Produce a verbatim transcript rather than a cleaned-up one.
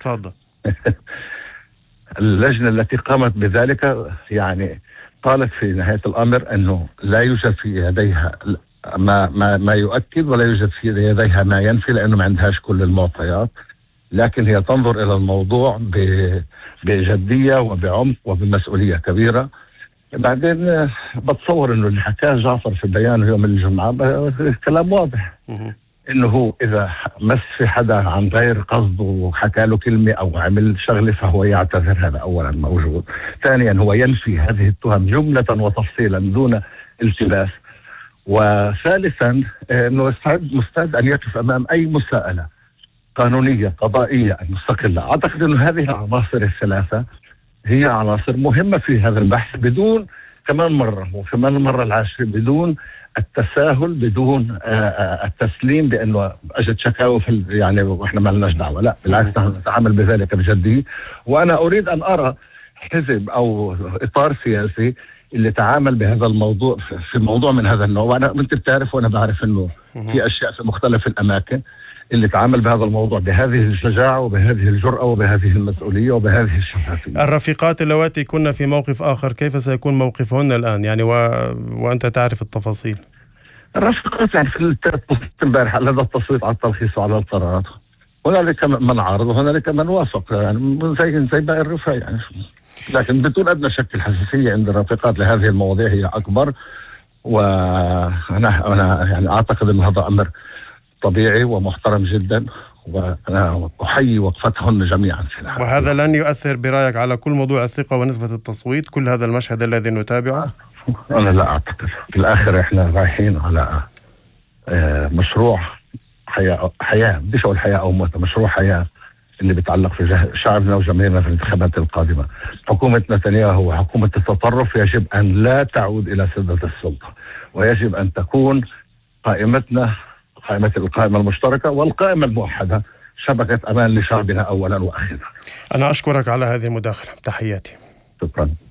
تفضل. اللجنة التي قامت بذلك يعني قالت في نهاية الأمر أنه لا يوجد في يديها ما, ما, ما يؤكد، ولا يوجد في يديها ما ينفي، لأنه ما عندهاش كل المعطيات، لكن هي تنظر إلى الموضوع بجدية وبعمق وبمسؤولية كبيرة. بعدين بتصور أنه اللي حكاه جعفر في بيانه يوم الجمعة كلام واضح، انه اذا مس في حدا عن غير قصد وحكى له كلمه او عمل شغله فهو يعتذر، هذا اولا موجود. ثانيا هو ينفي هذه التهم جمله وتفصيلا دون التباس. وثالثا انه مستعد مستعد ان يقف امام اي مساءله قانونيه قضائيه مستقله. اعتقد انه هذه العناصر الثلاثه هي عناصر مهمه في هذا البحث، بدون كمان مره وكمان المره العاشره بدون التساهل، بدون التسليم بانه اجت شكاوى في يعني واحنا ما لناش دعوه. لا بالعكس، نحن نتعامل بذلك بجديه. وانا اريد ان ارى حزب او اطار سياسي اللي تعامل بهذا الموضوع في موضوع من هذا النوع. وانا انت بتعرف وانا بعرف انه في اشياء في مختلف الاماكن اللي تعامل بهذا الموضوع بهذه الشجاعه وبهذه الجرأه وبهذه المسؤوليه وبهذه الشفافيه. الرفيقات اللواتي كنا في موقف اخر، كيف سيكون موقفهن الان يعني و... وانت تعرف التفاصيل؟ الرفيقات يعني في التصويت امبارح، لدى التصويت على الترخيص وعلى القرارات هنالك من عارض وهنالك من وافق، يعني زي زي باقي الرفاق يعني. لكن بدون ادنى شك الحساسيه عند الرفيقات لهذه المواضيع هي اكبر، وانا انا يعني اعتقد ان هذا امر طبيعي ومحترم جدا، وانا احيي وقفتهن جميعا في الحال. وهذا لن يؤثر برايك على كل موضوع الثقه ونسبه التصويت، كل هذا المشهد الذي نتابعه؟ انا لا اعتقد. في الاخر احنا رايحين على مشروع حياه حياه بديش اقول حياه او موت، مشروع حياه اللي بيتعلق في شعبنا وجماهيرنا في الانتخابات القادمه. حكومه نتنياهو وحكومه التطرف يجب ان لا تعود الى سده السلطه، ويجب ان تكون قائمتنا قائمة القائمة المشتركة والقائمة الموحدة شبكة أمان لشعبنا أولا وأخيرا. أنا أشكرك على هذه المداخلة، تحياتي. شكرا.